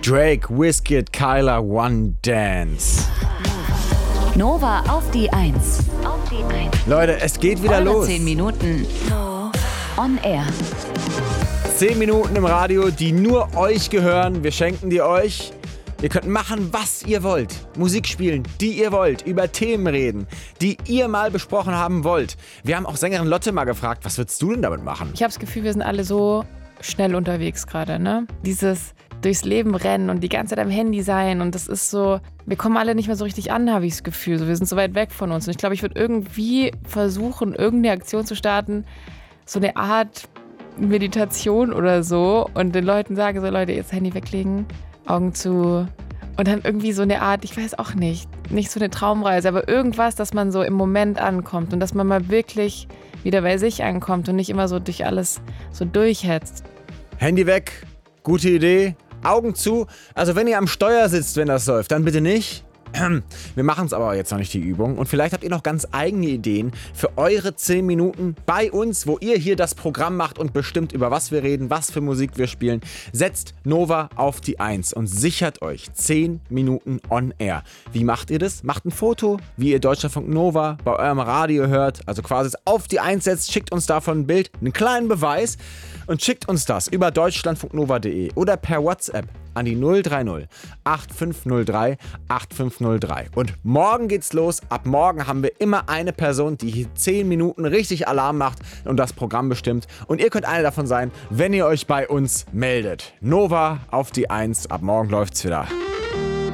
Drake, Wizkid, Kyla, One Dance. Nova auf die 1. Leute, es geht wieder los. 10 Minuten on air. 10 Minuten im Radio, die nur euch gehören. Wir schenken die euch. Ihr könnt machen, was ihr wollt. Musik spielen, die ihr wollt. Über Themen reden, die ihr mal besprochen haben wollt. Wir haben auch Sängerin Lotte mal gefragt, was würdest du denn damit machen? Ich habe das Gefühl, wir sind alle so schnell unterwegs gerade, ne? Dieses durchs Leben rennen und die ganze Zeit am Handy sein und das ist so, wir kommen alle nicht mehr so richtig an, habe ich das Gefühl. So, wir sind so weit weg von uns und ich glaube, ich würde irgendwie versuchen, irgendeine Aktion zu starten, so eine Art Meditation oder so und den Leuten sagen so, Leute, jetzt Handy weglegen, Augen zu und dann irgendwie so eine Art, ich weiß auch nicht so eine Traumreise, aber irgendwas, dass man so im Moment ankommt und dass man mal wirklich wieder bei sich ankommt und nicht immer so durch alles so durchhetzt. Handy weg, gute Idee. Augen zu. Also wenn ihr am Steuer sitzt, wenn das läuft, dann bitte nicht. Wir machen es aber jetzt noch nicht, die Übung. Und vielleicht habt ihr noch ganz eigene Ideen für eure 10 Minuten bei uns, wo ihr hier das Programm macht und bestimmt, über was wir reden, was für Musik wir spielen. Setzt Nova auf die 1 und sichert euch 10 Minuten on air. Wie macht ihr das? Macht ein Foto, wie ihr Deutschlandfunk Nova bei eurem Radio hört. Also quasi auf die 1 setzt, schickt uns davon ein Bild, einen kleinen Beweis und schickt uns das über deutschlandfunknova.de oder per WhatsApp an die 030 8503 8503. Und morgen geht's los. Ab morgen haben wir immer eine Person, die hier 10 Minuten richtig Alarm macht und das Programm bestimmt. Und ihr könnt eine davon sein, wenn ihr euch bei uns meldet. Nova auf die 1. Ab morgen läuft's wieder.